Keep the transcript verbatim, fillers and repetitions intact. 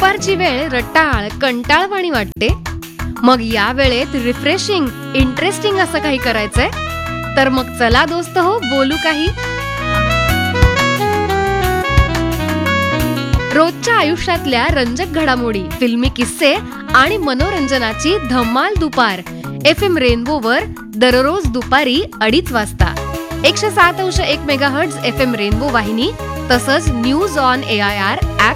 दुपारची वेळ रटाळ कंटाळवाणी वाटते. मग या वेळेत रिफ्रेशिंग इंटरेस्टिंग असं काही करायचंय तर मग चला दोस्त हो बोलू काही. रोजच्या आयुष्यातल्या रंजक घडामोडी, फिल्मी किस्से आणि मनोरंजनाची धमाल दुपार एफ एम रेनबोवर दररोज दुपारी अडीच वाजता एकशे सात अंश एक मेगाहर्ट्झ एफ एम रेनबो वाहिनी तसंच news on A I R app